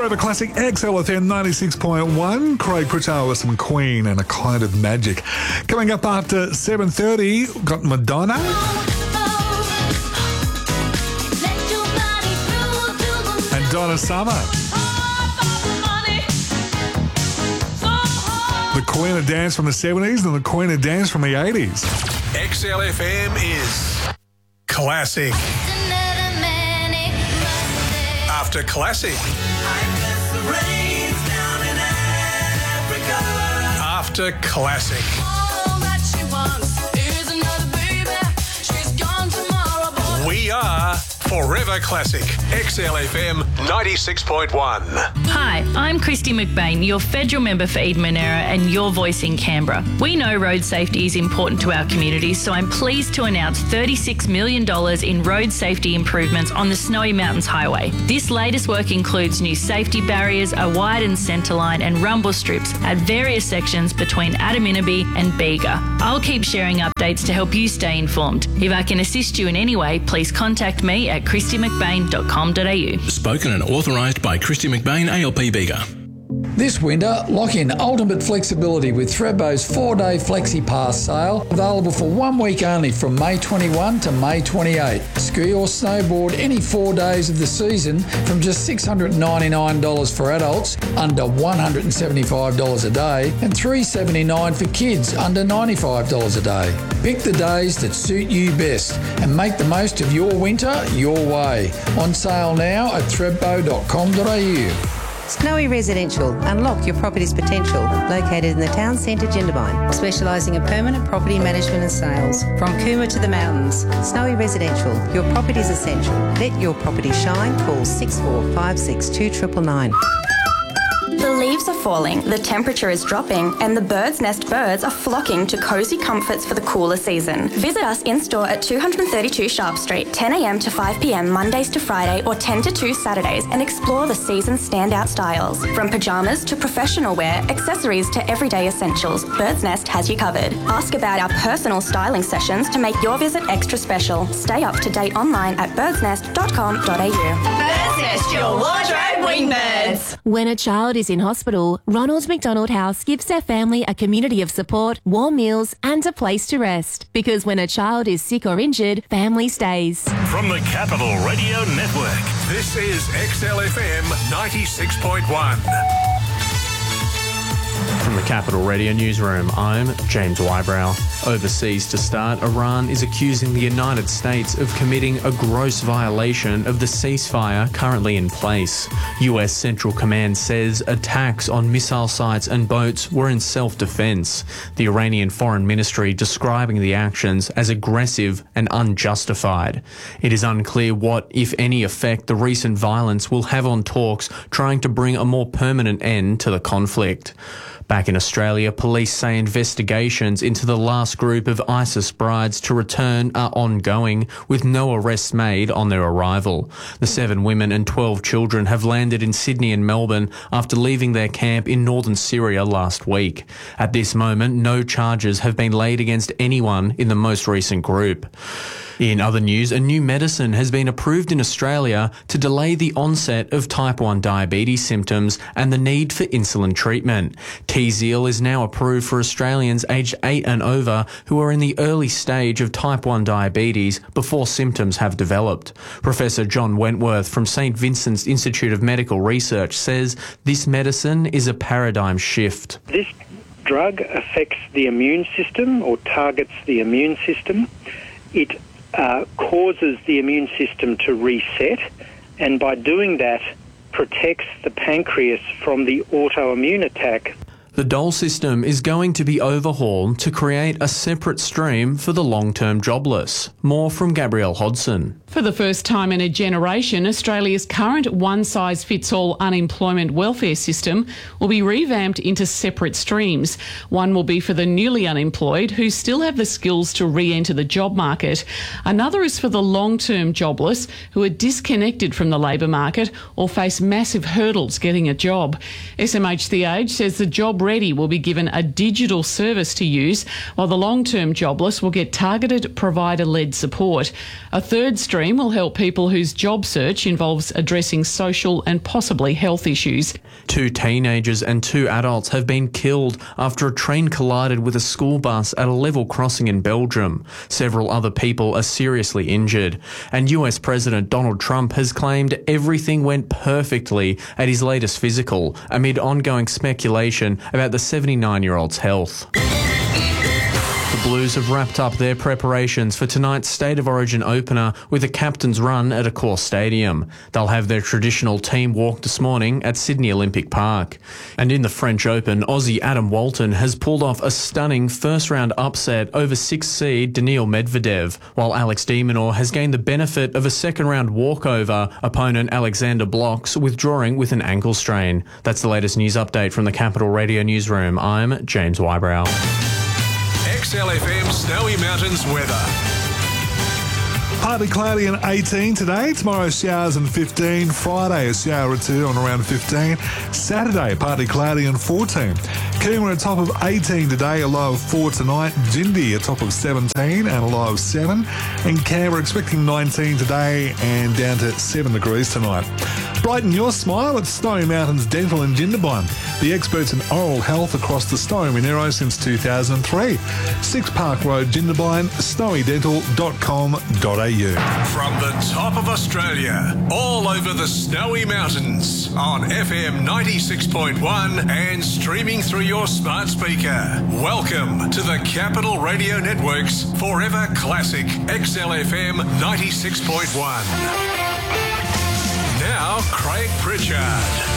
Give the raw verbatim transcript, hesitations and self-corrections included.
Forever Classic X L F M ninety-six point one. Craig Pritchard with some Queen and A Kind of Magic. Coming up after seven thirty, we've got Madonna. And Donna Summer. The Queen of Dance from the seventies and the Queen of Dance from the eighties. X L F M is classic. After classic. After classic. We are Forever Classic. X L F M ninety-six point one. Hi, I'm Christy McBain, your federal member for Eden Monaro and your voice in Canberra. We know road safety is important to our community, so I'm pleased to announce thirty-six million dollars in road safety improvements on the Snowy Mountains Highway. This latest work includes new safety barriers, a widened centre line and rumble strips at various sections between Adaminaby and Bega. I'll keep sharing updates to help you stay informed. If I can assist you in any way, please contact me at christy mcbain dot com dot a u. Spoken and authorised by Christy McBain, A L P Bega. This winter, lock in ultimate flexibility with Thredbo's four-day Flexi Pass sale, available for one week only from May twenty-first to May twenty-eighth. Ski or snowboard any four days of the season from just six hundred ninety-nine dollars for adults, under one hundred seventy-five dollars a day, and three hundred seventy-nine dollars for kids, under ninety-five dollars a day. Pick the days that suit you best and make the most of your winter your way. On sale now at thredbo dot com dot a u. Snowy Residential. Unlock your property's potential. Located in the town centre, Jindabyne. Specialising in permanent property management and sales. From Cooma to the mountains. Snowy Residential. Your property's essential. Let your property shine. Call six four five six two nine nine nine. The leaves are falling, the temperature is dropping, and the Bird's Nest birds are flocking to cosy comforts for the cooler season. Visit us in-store at two thirty-two Sharp Street, ten a m to five p m Mondays to Friday or ten to two Saturdays, and explore the season's standout styles. From pyjamas to professional wear, accessories to everyday essentials, Bird's Nest has you covered. Ask about our personal styling sessions to make your visit extra special. Stay up to date online at birds nest dot com dot a u. Bird's Nest, your wardrobe wingbirds. When a child is in hospital, Ronald McDonald House gives their family a community of support, warm meals and a place to rest. Because when a child is sick or injured, family stays. From the Capital Radio Network, this is X L F M ninety-six point one. From the Capital Radio Newsroom, I'm James Wybrow. Overseas to start, Iran is accusing the United States of committing a gross violation of the ceasefire currently in place. U S Central Command says attacks on missile sites and boats were in self-defense. The Iranian Foreign Ministry describing the actions as aggressive and unjustified. It is unclear what, if any, effect the recent violence will have on talks trying to bring a more permanent end to the conflict. Back in Australia, police say investigations into the last group of ISIS brides to return are ongoing, with no arrests made on their arrival. The seven women and twelve children have landed in Sydney and Melbourne after leaving their camp in northern Syria last week. At this moment, no charges have been laid against anyone in the most recent group. In other news, a new medicine has been approved in Australia to delay the onset of type one diabetes symptoms and the need for insulin treatment. Tziel is now approved for Australians aged eight and over who are in the early stage of type one diabetes before symptoms have developed. Professor John Wentworth from Saint Vincent's Institute of Medical Research says this medicine is a paradigm shift. This drug affects the immune system or targets the immune system. It Uh, causes the immune system to reset, and by doing that protects the pancreas from the autoimmune attack. The dole system is going to be overhauled to create a separate stream for the long-term jobless. More from Gabrielle Hodson. For the first time in a generation, Australia's current one-size-fits-all unemployment welfare system will be revamped into separate streams. One will be for the newly unemployed who still have the skills to re-enter the job market. Another is for the long-term jobless who are disconnected from the labour market or face massive hurdles getting a job. S M H The Age says the job ready will be given a digital service to use, while the long-term jobless will get targeted provider-led support. A third stream stream will help people whose job search involves addressing social and possibly health issues. Two teenagers and two adults have been killed after a train collided with a school bus at a level crossing in Belgium. Several other people are seriously injured. And U S President Donald Trump has claimed everything went perfectly at his latest physical, amid ongoing speculation about the seventy-nine-year-old's health. The Blues have wrapped up their preparations for tonight's State of Origin opener with a captain's run at Accor Stadium. They'll have their traditional team walk this morning at Sydney Olympic Park. And in the French Open, Aussie Adam Walton has pulled off a stunning first-round upset over sixth seed Daniil Medvedev, while Alex de Minaur has gained the benefit of a second-round walkover, opponent Alexander Blocks withdrawing with an ankle strain. That's the latest news update from the Capital Radio Newsroom. I'm James Wybrow. X L F M Snowy Mountains weather. Partly cloudy and eighteen today. Tomorrow showers and fifteen. Friday a shower or two on around fifteen. Saturday partly cloudy and fourteen. Coomera a top of eighteen today, a low of four tonight. Jindy a top of seventeen and a low of seven. And Canberra expecting nineteen today and down to seven degrees tonight. Brighten your smile at Snowy Mountains Dental in Jindabyne, the experts in oral health across the Snowy Monero since two thousand three. Six Park Road, Jindabyne, snowy dental dot com dot a u. From the top of Australia, all over the Snowy Mountains, on F M ninety-six point one and streaming through your smart speaker. Welcome to the Capital Radio Network's Forever Classic X L F M ninety-six point one. Now, Craig Pritchard.